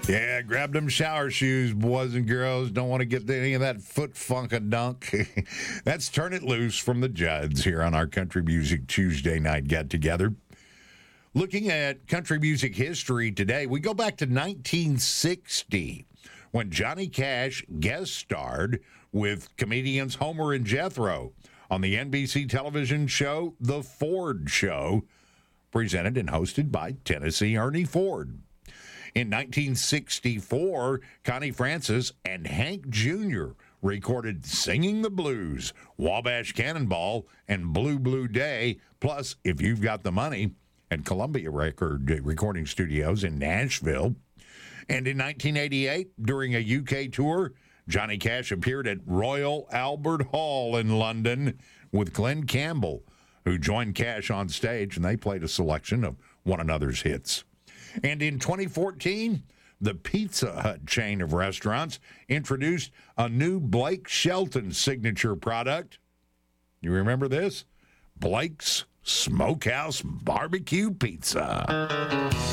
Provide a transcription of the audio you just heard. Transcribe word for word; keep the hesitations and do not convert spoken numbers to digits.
Yeah, grab them shower shoes, boys and girls. Don't want to get any of that foot funk and dunk. That's Turn It Loose from the Judds here on our Country Music Tuesday night get-together. Looking at country music history today, we go back to nineteen sixty when Johnny Cash guest starred with comedians Homer and Jethro on the N B C television show The Ford Show, presented and hosted by Tennessee Ernie Ford. In nineteen sixty-four, Connie Francis and Hank Junior recorded Singing the Blues, Wabash Cannonball, and Blue Blue Day, plus If You've Got the Money, at Columbia Record Recording Studios in Nashville. And in nineteen eighty-eight, during a U K tour, Johnny Cash appeared at Royal Albert Hall in London with Glenn Campbell, who joined Cash on stage, and they played a selection of one another's hits. And in twenty fourteen, the Pizza Hut chain of restaurants introduced a new Blake Shelton signature product. You remember this? Blake's Smokehouse Barbecue Pizza.